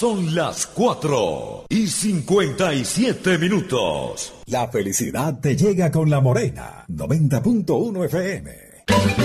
Son las 4:57. La felicidad te llega con La Morena, 90.1 FM.